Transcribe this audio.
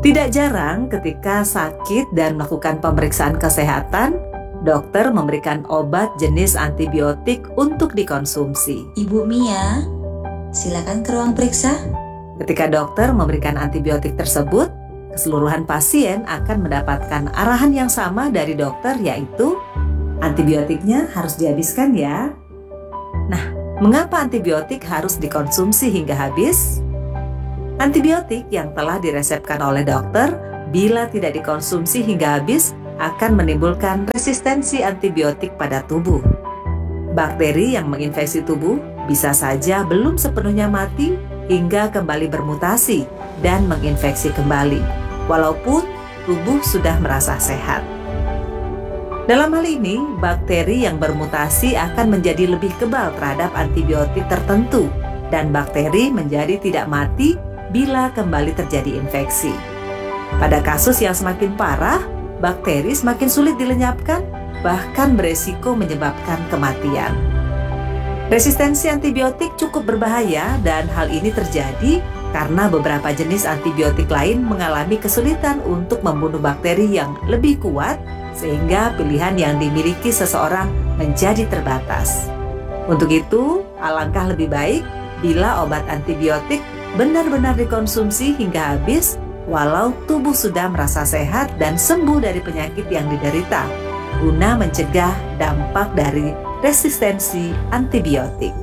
Tidak jarang ketika sakit dan melakukan pemeriksaan kesehatan, dokter memberikan obat jenis antibiotik untuk dikonsumsi. Ibu Mia, silakan ke ruang periksa. Ketika dokter memberikan antibiotik tersebut, keseluruhan pasien akan mendapatkan arahan yang sama dari dokter, yaitu antibiotiknya harus dihabiskan ya. Nah, mengapa antibiotik harus dikonsumsi hingga habis? Antibiotik yang telah diresepkan oleh dokter, bila tidak dikonsumsi hingga habis, akan menimbulkan resistensi antibiotik pada tubuh. Bakteri yang menginfeksi tubuh bisa saja belum sepenuhnya mati hingga kembali bermutasi dan menginfeksi kembali, walaupun tubuh sudah merasa sehat. Dalam hal ini, bakteri yang bermutasi akan menjadi lebih kebal terhadap antibiotik tertentu, dan bakteri menjadi tidak mati bila kembali terjadi infeksi. Pada kasus yang semakin parah, bakteri semakin sulit dilenyapkan, bahkan beresiko menyebabkan kematian. Resistensi antibiotik cukup berbahaya, dan hal ini terjadi karena beberapa jenis antibiotik lain mengalami kesulitan untuk membunuh bakteri yang lebih kuat, sehingga pilihan yang dimiliki seseorang menjadi terbatas. Untuk itu, alangkah lebih baik bila obat antibiotik benar-benar dikonsumsi hingga habis, walau tubuh sudah merasa sehat dan sembuh dari penyakit yang diderita, guna mencegah dampak dari resistensi antibiotik.